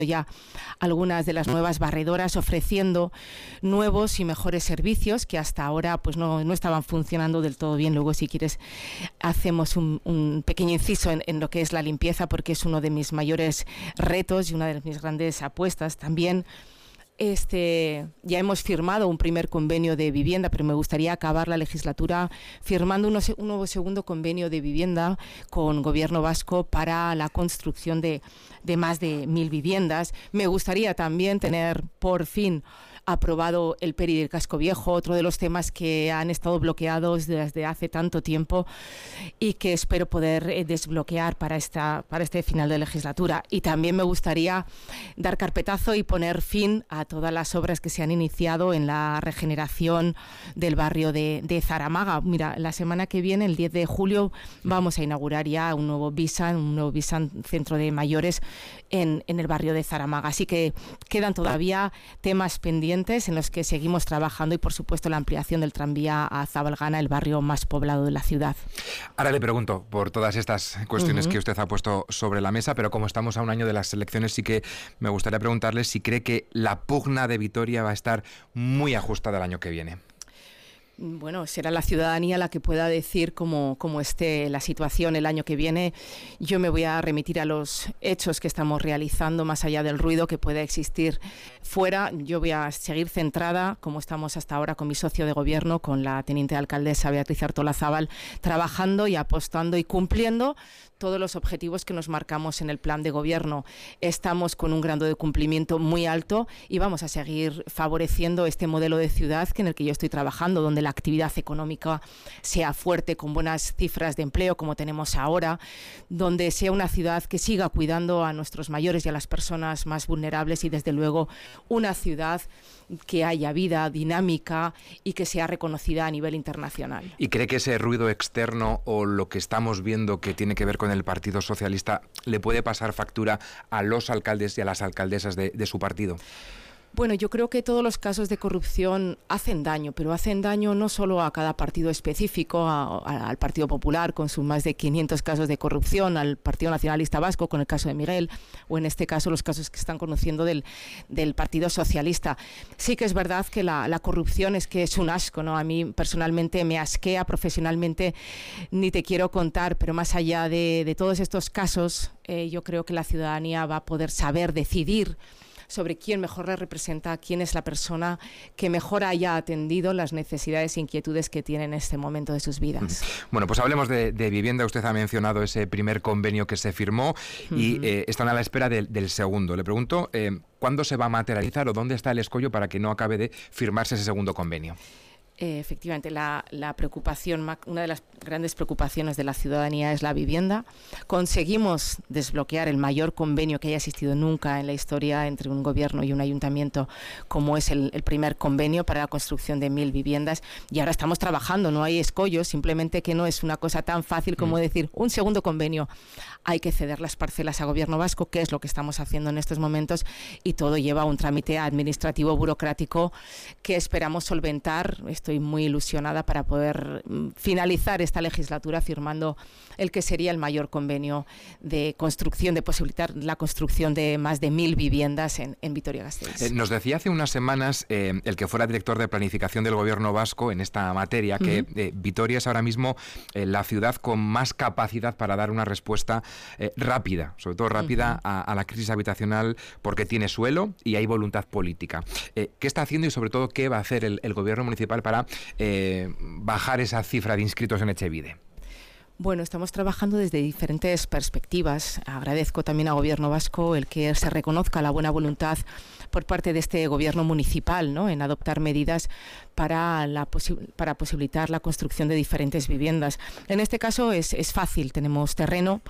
ya algunas de las nuevas barredoras ofreciendo nuevos y mejores servicios que hasta ahora pues no estaban funcionando del todo bien. Luego, si quieres, hacemos un pequeño inciso en lo que es la limpieza, porque es uno de mis mayores retos y una de mis grandes apuestas. También ya hemos firmado un primer convenio de vivienda, pero me gustaría acabar la legislatura firmando un nuevo segundo convenio de vivienda con Gobierno vasco para la construcción de más de 1000 viviendas. Me gustaría también tener por fin aprobado el PERI del Casco Viejo, otro de los temas que han estado bloqueados desde hace tanto tiempo y que espero poder desbloquear para este final de legislatura. Y también me gustaría dar carpetazo y poner fin a todas las obras que se han iniciado en la regeneración del barrio de Zaramaga. Mira, la semana que viene, el 10 de julio, vamos a inaugurar ya un nuevo Bisan centro de mayores en el barrio de Zaramaga. Así que quedan todavía temas pendientes en los que seguimos trabajando y, por supuesto, la ampliación del tranvía a Zabalgana, el barrio más poblado de la ciudad. Ahora le pregunto por todas estas cuestiones que usted ha puesto sobre la mesa, pero como estamos a un año de las elecciones, sí que me gustaría preguntarle si cree que la pugna de Vitoria va a estar muy ajustada el año que viene. Bueno, será la ciudadanía la que pueda decir cómo esté la situación el año que viene. Yo me voy a remitir a los hechos que estamos realizando, más allá del ruido que pueda existir fuera. Yo voy a seguir centrada, como estamos hasta ahora, con mi socio de gobierno, con la teniente alcaldesa Beatriz Artolazabal, trabajando y apostando y cumpliendo todos los objetivos que nos marcamos en el plan de gobierno. Estamos con un grado de cumplimiento muy alto y vamos a seguir favoreciendo este modelo de ciudad en el que yo estoy trabajando, donde la actividad económica sea fuerte, con buenas cifras de empleo como tenemos ahora, donde sea una ciudad que siga cuidando a nuestros mayores y a las personas más vulnerables y, desde luego, una ciudad que haya vida dinámica y que sea reconocida a nivel internacional. ¿Y cree que ese ruido externo o lo que estamos viendo que tiene que ver con el Partido Socialista le puede pasar factura a los alcaldes y a las alcaldesas de su partido? Bueno, yo creo que todos los casos de corrupción hacen daño, pero hacen daño no solo a cada partido específico, al Partido Popular con sus más de 500 casos de corrupción, al Partido Nacionalista Vasco con el caso de Miguel, o en este caso los casos que están conociendo del Partido Socialista. Sí que es verdad que la corrupción es un asco, ¿no? A mí personalmente me asquea, profesionalmente ni te quiero contar, pero más allá de todos estos casos, yo creo que la ciudadanía va a poder saber decidir sobre quién mejor le representa, quién es la persona que mejor haya atendido las necesidades e inquietudes que tienen en este momento de sus vidas. Bueno, pues hablemos de vivienda. Usted ha mencionado ese primer convenio que se firmó y están a la espera del segundo. Le pregunto, ¿cuándo se va a materializar o dónde está el escollo para que no acabe de firmarse ese segundo convenio? Efectivamente, la preocupación, una de las grandes preocupaciones de la ciudadanía es la vivienda. Conseguimos desbloquear el mayor convenio que haya existido nunca en la historia entre un gobierno y un ayuntamiento, como es el primer convenio para la construcción de 1000 viviendas. Y ahora estamos trabajando, no hay escollos, simplemente que no es una cosa tan fácil como decir un segundo convenio. Hay que ceder las parcelas a Gobierno vasco, que es lo que estamos haciendo en estos momentos, y todo lleva a un trámite administrativo burocrático que esperamos solventar. Estoy muy ilusionada para poder finalizar esta legislatura firmando el que sería el mayor convenio de construcción, de posibilitar la construcción de más de 1000 viviendas en Vitoria-Gasteiz. Nos decía hace unas semanas el que fuera director de planificación del Gobierno vasco en esta materia que Vitoria es ahora mismo la ciudad con más capacidad para dar una respuesta rápida, sobre todo rápida a la crisis habitacional, porque tiene suelo y hay voluntad política. ¿Qué está haciendo y sobre todo qué va a hacer el Gobierno municipal para bajar esa cifra de inscritos en Etxebide? Bueno, estamos trabajando desde diferentes perspectivas. Agradezco también al Gobierno vasco el que se reconozca la buena voluntad por parte de este Gobierno municipal, ¿no?, en adoptar medidas para posibilitar la construcción de diferentes viviendas. En este caso es fácil, tenemos terreno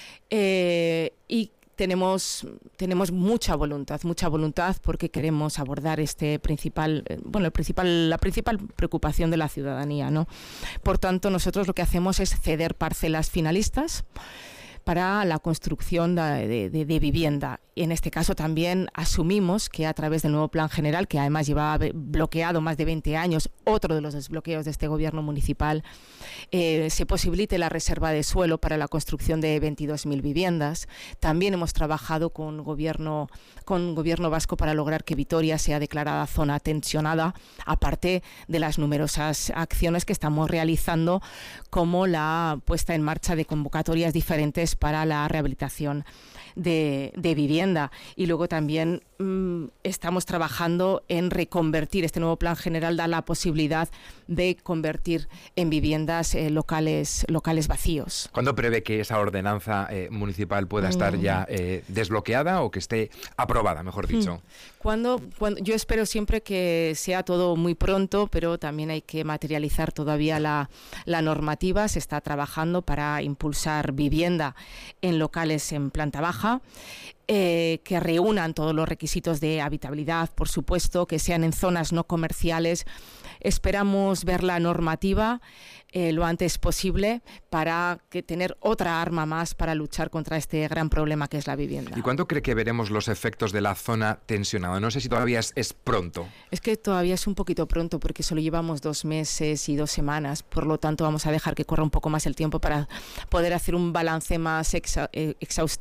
y tenemos mucha voluntad porque queremos abordar la principal preocupación de la ciudadanía, ¿no? Por tanto, nosotros lo que hacemos es ceder parcelas finalistas para la construcción de vivienda. Y en este caso también asumimos que a través del nuevo Plan General, que además lleva bloqueado más de 20 años, otro de los desbloqueos de este gobierno municipal, se posibilite la reserva de suelo para la construcción de 22.000 viviendas. También hemos trabajado con gobierno vasco para lograr que Vitoria sea declarada zona tensionada, aparte de las numerosas acciones que estamos realizando, como la puesta en marcha de convocatorias diferentes para la rehabilitación de vivienda. Y luego también estamos trabajando en reconvertir. Este nuevo plan general da la posibilidad de convertir en viviendas locales vacíos. ¿Cuándo prevé que esa ordenanza municipal pueda estar ya desbloqueada o que esté aprobada, mejor dicho? Cuando yo espero siempre que sea todo muy pronto, pero también hay que materializar todavía la normativa. Se está trabajando para impulsar vivienda en locales en planta baja, que reúnan todos los requisitos de habitabilidad, por supuesto, que sean en zonas no comerciales. Esperamos ver la normativa lo antes posible para tener otra arma más para luchar contra este gran problema que es la vivienda. ¿Y cuándo cree que veremos los efectos de la zona tensionada? No sé si todavía es pronto. Es que todavía es un poquito pronto porque solo llevamos 2 meses y 2 semanas, por lo tanto vamos a dejar que corra un poco más el tiempo para poder hacer un balance más exhaustivo